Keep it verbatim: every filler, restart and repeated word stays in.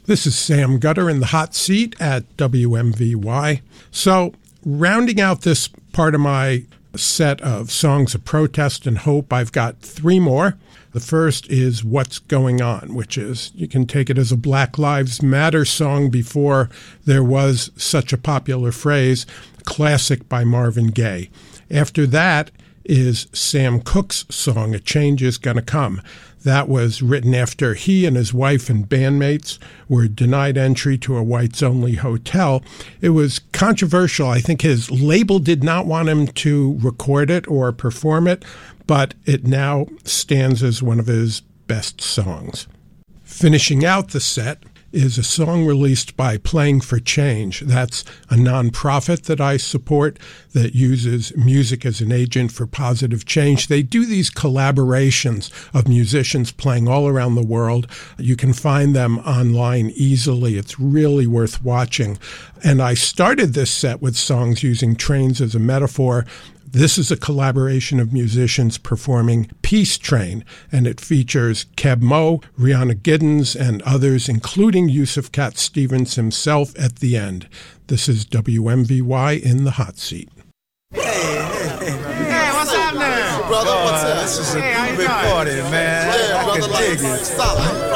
This is Sam Gutter in the hot seat at W M V Y. So, rounding out this part of my set of songs of protest and hope, I've got three more. The first is What's Going On, which is, you can take it as a Black Lives Matter song before there was such a popular phrase, classic by Marvin Gaye. After that is Sam Cooke's song, A Change Is Gonna Come. That was written after he and his wife and bandmates were denied entry to a whites-only hotel. It was controversial. I think his label did not want him to record it or perform it, but it now stands as one of his best songs. Finishing out the set is a song released by Playing for Change. That's a nonprofit that I support that uses music as an agent for positive change. They do these collaborations of musicians playing all around the world. You can find them online easily. It's really worth watching. And I started this set with songs using trains as a metaphor. This is a collaboration of musicians performing Peace Train, and it features Keb Mo, Rihanna Giddens, and others, including Yusuf Cat Stevens himself at the end. This is W M V Y in the hot seat. Hey, hey, hey, hey, what's up now? Brother, what's up? This is a hey, big party, man. Yeah, I brother, can dig like, it. Solid.